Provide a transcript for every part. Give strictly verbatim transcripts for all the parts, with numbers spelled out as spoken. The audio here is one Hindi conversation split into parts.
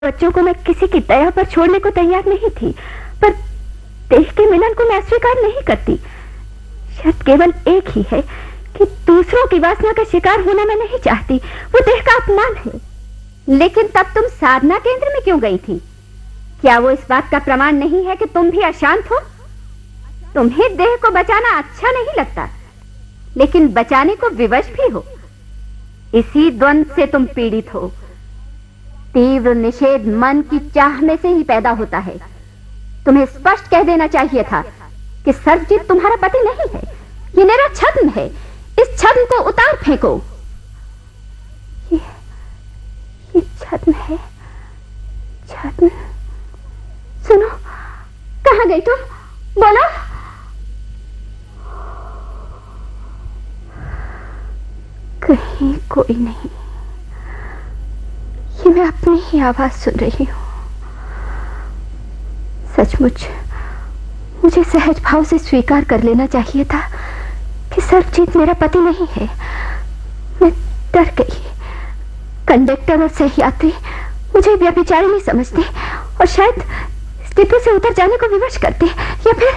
बच्चों को मैं किसी की दया पर छोड़ने को तैयार नहीं थी, पर देह के मिलन को मैं अस्वीकार नहीं करती। शर्त केवल एक ही है कि दूसरों की वासना का शिकार होना मैं नहीं चाहती। वो देह का अपमान है। लेकिन तब तुम साधना केंद्र में क्यों गई थी? क्या वो इस बात का प्रमाण नहीं है कि तुम भी अशांत हो? तुम्हें देह को बचाना अच्छा नहीं लगता, लेकिन बचाने को विवश भी हो। इसी द्वंद से तुम पीड़ित हो। तीव्र निषेध मन की चाह में से ही पैदा होता है। तुम्हें स्पष्ट कह देना चाहिए था कि सर्वजीत तुम्हारा पति नहीं है, ये मेरा छद्म है। इस छद्म को उतार फेंको। ये, ये छद्म है। छद्म। सुनो, कहां गई तुम? बोलो। कहीं कोई नहीं। ये मैं अपनी ही आवाज सुन रही हूं। सचमुच मुझे सहज भाव से स्वीकार कर लेना चाहिए था कि सर्वजीत मेरा पति नहीं है। मैं डर गई। कंडक्टर और सहयात्री मुझे व्यभिचारिणी समझते और शायद डिब्बे से उतर जाने को विवश करते, या फिर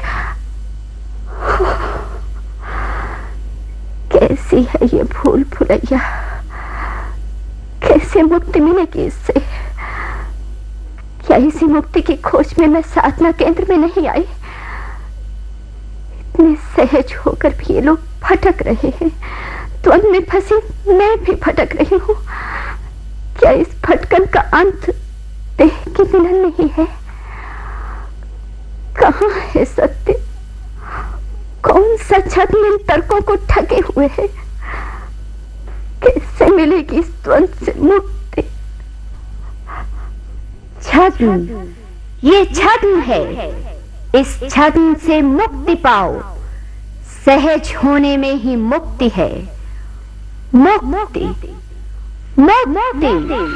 कैसी है ये भूल भुलैया। कैसे मुक्ति मिलेगी इससे? क्या इसी मुक्ति की खोज में मैं साधना केंद्र में नहीं आई? इतने सहज होकर भी ये लोग भटक रहे हैं। द्वंद में फंसी मैं भी भटक रही हूं। क्या इस भटकन का अंत देह के मिलन नहीं है? कहां है सत्य? कौन सा छद्म इन तर्कों को ठगे हुए है? कैसे मिलेगी इस द्वंद से मुक्ति? छद्म, ये छद्म है। इस छद्म से मुक्ति पाओ। सहज होने में ही मुक्ति है। मुक्ति, मुक्ति।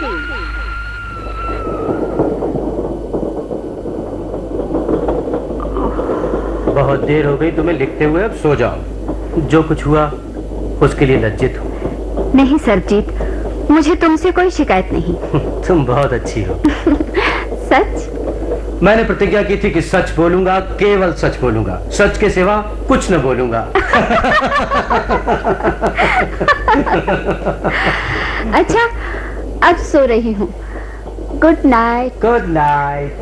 बहुत देर हो गई तुम्हें लिखते हुए, अब सो जाओ। जो कुछ हुआ उसके लिए लज्जित हो। नहीं सर्वजीत, मुझे तुमसे कोई शिकायत नहीं। तुम बहुत अच्छी हो। सच? मैंने प्रतिज्ञा की थी कि सच बोलूंगा, केवल सच बोलूंगा, सच के सिवा कुछ न बोलूंगा। अच्छा, अब सो रही हूँ। Good night. Good night.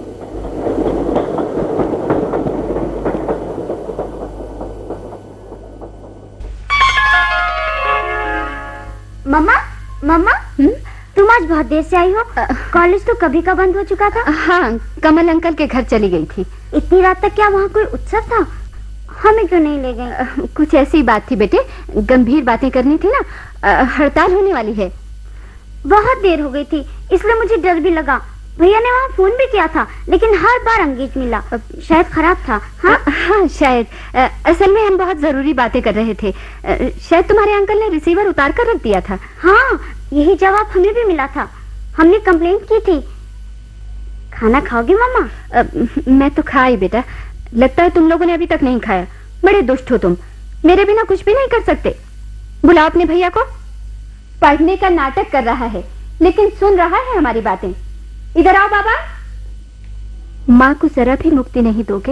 मम्मा, मम्मा, तुम आज बहुत देर से आई हो। कॉलेज तो कभी का बंद हो चुका था। हाँ, कमल अंकल के घर चली गई थी। इतनी रात तक क्या वहाँ कोई उत्सव था? हमें क्यों नहीं ले गए? कुछ ऐसी बात थी बेटे, गंभीर बातें करनी थी ना। हड़ताल होने वाली है। बहुत देर हो गई थी, इसलिए मुझे डर भी लगा। भैया ने वहाँ फोन भी किया था, लेकिन हर बार अंगेज मिला। शायद खराब था। हाँ हाँ शायद। असल में हम बहुत जरूरी बातें कर रहे थे। शायद तुम्हारे अंकल ने रिसीवर उतार कर रख दिया था। हाँ, यही जवाब हमें भी मिला था। हमने कंप्लेंट की थी। खाना खाओगी मम्मा? मैं तो खाई बेटा। लगता है तुम लोगों ने अभी तक नहीं खाया। बड़े दुष्ट हो तुम। मेरे बिना कुछ भी नहीं कर सकते। बुलाओ अपने भैया को। पढ़ने का नाटक कर रहा है, लेकिन सुन रहा है हमारी बातें। इधर आओ बाबा। माँ को जरा भी मुक्ति नहीं दोगे?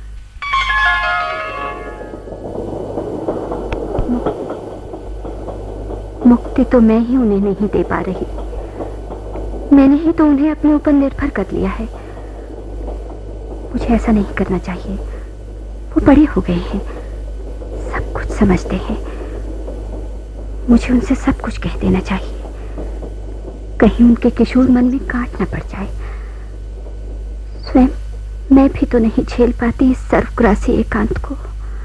मुक्ति तो मैं ही उन्हें नहीं दे पा रही। मैंने ही तो उन्हें अपने ऊपर निर्भर कर लिया है। मुझे ऐसा नहीं करना चाहिए। वो बड़े हो गए हैं, सब कुछ समझते हैं। मुझे उनसे सब कुछ कह देना चाहिए, कहीं उनके किशोर मन में काट न पड़ जाए। स्वयं मैं भी तो नहीं झेल पाती इस सर्वग्रासी एकांत को।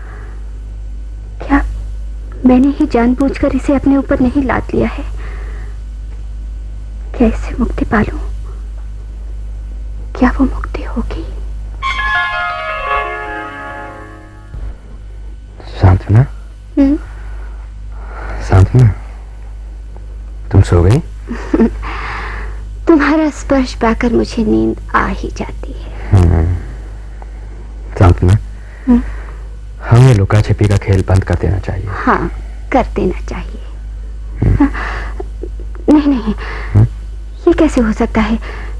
क्या मैंने ही जानबूझकर इसे अपने ऊपर नहीं लाद लिया है? कैसे मुक्ति पालूं? क्या वो मुक्ति होगी? सांत्वना, सांत्वना, तुम सो गई? तुम्हारा स्पर्श पाकर मुझे नींद आ ही जाती है। सांत्वना, हमें लुका छिपी का खेल बंद कर देना चाहिए। हाँ, कर देना चाहिए। हाँ, नहीं नहीं, ये कैसे हो सकता है?